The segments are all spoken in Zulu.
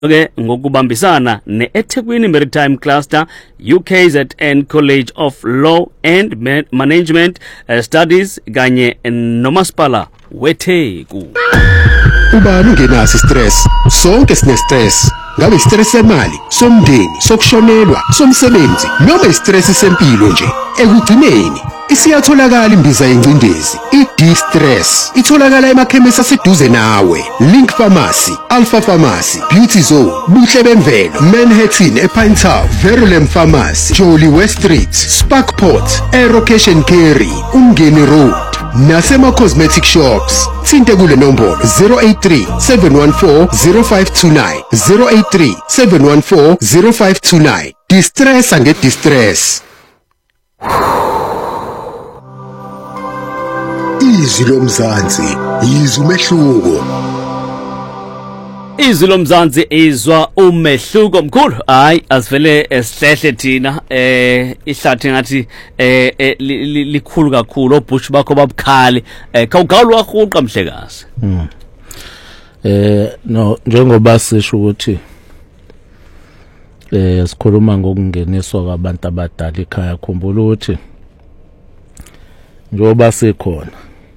ke ngokubambisana ne-eThekwini Maritime Cluster, UKZN College of Law and Management Studies kanye nomasipala weTheku. Ubani ungenaso stress? Sonke sine stress. Ngabe stress semali, somndeni, sokushonelwa, somsebenzi, noma istress sempilo nje. Ekugcineni isiyatholakala imbiza yencindezi, i-D-Stress. Itholakala emakhemisi aseduze nawe. Link Pharmacy, Alpha Pharmacy, Beauty Zone, Buhle Bemvelo, Manhattan ePine Town, Verulam Pharmacy, Jolly West Street, Sparkport, Aero Cash and Carry, Umgeni Road, nasema cosmetic shops. Thinte kule nombolo 083-714-0529, 083-714-0529. Distress and get distress. Izwi lomzansi, izwi umehluko. Izwi lomzansi izwa umehluko mkhulu. Hayi asivele esihlehle thina ihlathi ngathi likhulu kakhulu obhushi bakho babukhali kawugawula wahuqa mhlekazi. No njengoba sisho ukuthi sikhuluma ngokungeniswa kwabantu abadala ekhaya, khumbula ukuthi njengoba sikhona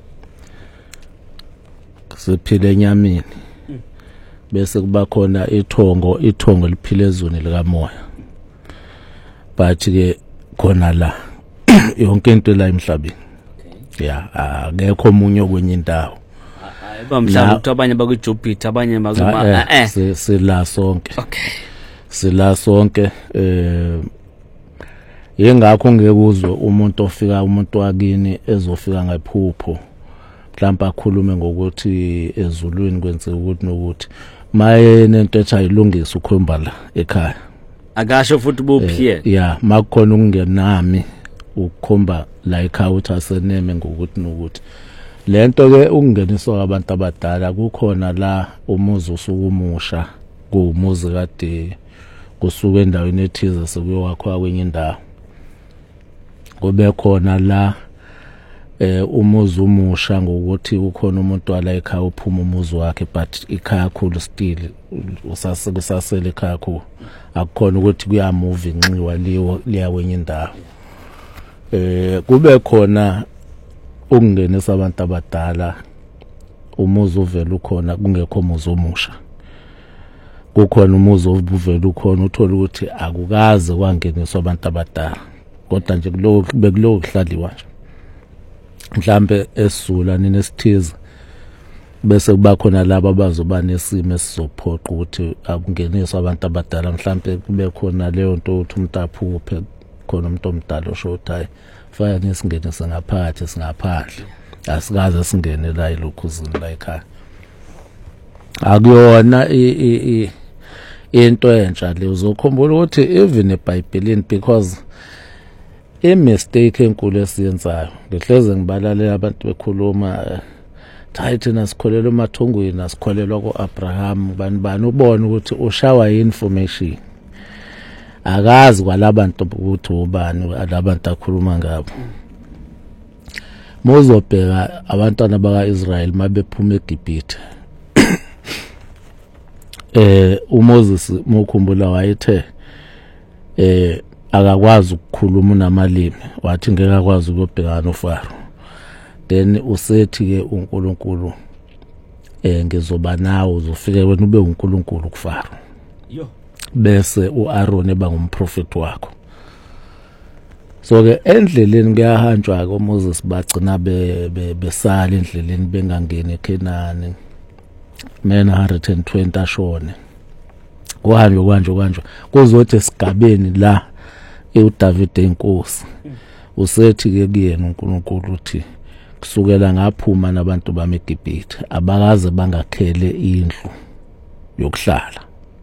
siphile enyameni bese kuba khona ithongo liphile ezweni likamoya, but ke khona la yonke into la emhlabeni akekho omunye kwenye indawo. Mhlawumbe ukuthi abanye bakwiJupiter abanye bakuma sila sonke. Okay, sila sonke. Yengakho ngekuzwe umuntu wakini ezofika ngephupho mhlawumbe akhulume ngokuthi ezulwini kwenzeka ukuthi nokuthi maye nento ethi ayilungisa ukhomba la ekhaya, akasho futhi buphiye makukhona ukungenami ukukhomba la ekhaya uthi aseneme ngokuthi nokuthi lento ke ukungeniswa kwabantu abadala kukhona la umuzi usukumusha kuumuzi kade kusuka endaweni ethize sekuyokwakha kwenye indawo, kube khona la umuzi umusha ngokuthi ukhona umuntu wala ekhaya uphuma umuzi wakhe but ikhaya khulu still usasele ekhaya khulu, akukhona ukuthi kuyamove inxiwa liya kwenye indawo. Kube khona ukungenisa abantu abadala umuzi uvela ukhona kungekho umuzi omusha, kukhona umuzi ovela ukhona uthola ukuthi akukaze kwangeniswa abantu abadala kodwa nje bekuloku kuhlaliwa nje mhlambe esizula nesithize bese kuba khona labo abazoba nesimo esizophoqa ukuthi akungeniswe abantu abadala, mhlambe kube khona leyo nto uthi umuntu aphuphe khona umuntu omdala osho ukuthi hayi faya nesingenise ngaphakathi singaphandle asikaze singene la ilokhuzini la ekhaya. Akuyona into entsha le uzokhumbula ukuthi even eBhayibhelini, because mistake enkulu esiyenzayo ngihleze ngibalalela abantu bekhuluma thina sikholelwa emathungweni, asikholelwa kuAbraham bani ubone ukuthi ushawa information akazi kwalabantu ukuthi ubani alabantu akhuluma ngabo. Mozobheka abantwana bakaIsrael mabephuma eGibhithe uMoses mukhumbula wayethe akakwazi ukukhuluma namalimi, wathi ngeke akwazi ukubhekana noFaro. Then usethi ke uNkulunkulu ngizoba nawe uzofike wena ube uNkulunkulu kuFaro, bese uAaron eba ngumprofeti wakho. So ke endleleni kuyahanjwa ke uMoses bagcina besala endleleni bengangeni eKhenani, 120 ashone. Kuhanjwa kuzothi esigabeni la uDavid enkosi usethi ke kuyena uNkulunkulu uthi kusukela ngaphuma nabantu bami eGibhithe abakaze bangakhele indlu yokuhlala.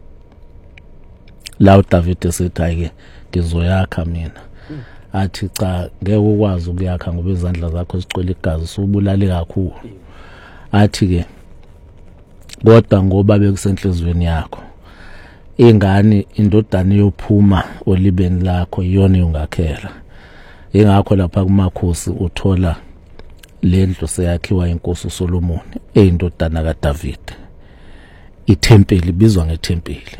La uDavid esethi ke ngizoyakha mina, athi cha ngeke ukwazi ukuyakha ngoba izandla zakho zicwele igazi usubulale kakhulu. Athi ke kodwa ngoba bekusenhlizweni yakho ingane indodana yophuma olibeni lakho iyona yongakhela. Ingakho lapha kumakhosi uthola lendlu seyakhiwa inkosi uSolomon eyindodana kaDavid ithempeli ibizwa ngethempeli.